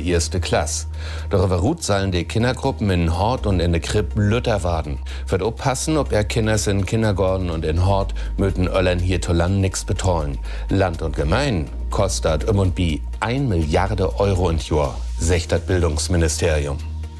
die erste Klasse. Darüber ruht sollen die Kindergruppen in Hort und in der Krippe Lütter werden. Wird aufpassen, ob Kinder in Kindergarten und in Hort möten Öllern hier to Land nix betreuen. Land und Gemein kostet und bi 1 Milliarde Euro im Jahr, sagt das Bildungsministerium.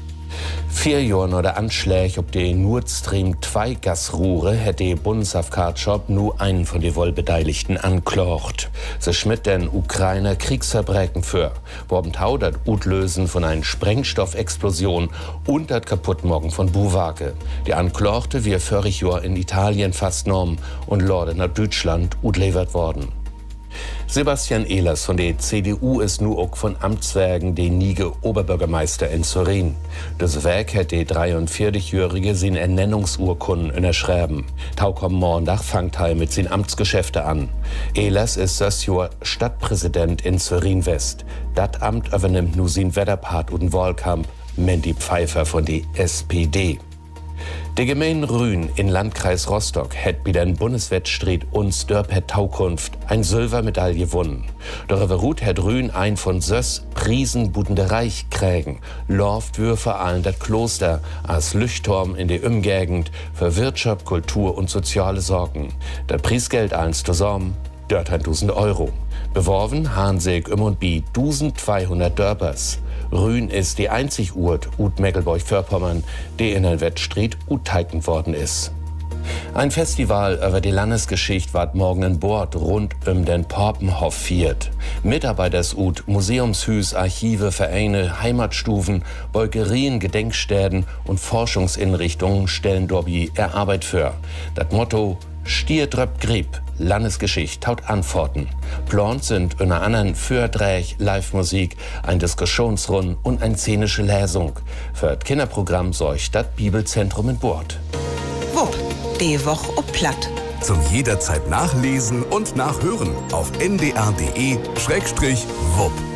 4 Jahre nach der Anschläge auf die Nord Stream 2 Gasrohre hat die Bundesaufsichtsstelle nur einen von den Wohlbeteiligten angeklagt. Sie schmidt den Ukrainer Kriegsverbrechen für, worben Tau das Utlösen von einer Sprengstoffexplosion und das Kaputtmachen von Buwake. Die Anklagte wir voriges Jahr in Italien festgenommen und lorde nach Deutschland utliefert worden. Sebastian Ehlers von der CDU ist nur auch von Amtswerken der Nige Oberbürgermeister in Turin. Das Werk hat die 43-Jährige seine Ernennungsurkunden unterschreiben. Tau kommt Montag fangt er mit seinen Amtsgeschäfte an. Ehlers ist das Jahr Stadtpräsident in Turin West. Das Amt übernimmt nur sein Wetterpart und Wahlkampf Mandy Pfeiffer von der SPD. Die Gemeinde Rhün in Landkreis Rostock hat bei den Bundeswettstreit uns Dörpet Taukunft ein Silbermedaille gewonnen. Darüber ruht hat Rhün ein von Sös Priesenbudende Reich krägen. Läuft wir vor allem das Kloster als Leuchtturm in der Umgegend für Wirtschaft, Kultur und soziale Sorgen. Das Preisgeld eins zusammen, dort 1.000 Euro. Beworben haben sich und bi 1.200 Dörpers. Rhün ist die einzige Urt ut Mecklenburg-Vorpommern, die in den Wettstreit uteignet worden ist. Ein Festival über die Landesgeschichte ward morgen in Bord rund den Porpenhof viert. Mitarbeiters ut Museumshüs, Archive, Vereine, Heimatstufen, Beugerien, Gedenkstätten und Forschungsinrichtungen stellen Dobby Arbeit für. Das Motto Stier dröpp Grieb, Landesgeschichte taut Antworten. Plant sind unter anderem Fürdräch, Live-Musik, ein Diskussionsrunde und eine szenische Lesung. Für das Kinderprogramm sorgt das Bibelzentrum in Bord. Wupp, die Woche ob Platt. Zum jederzeit nachlesen und nachhören auf ndr.de/wupp.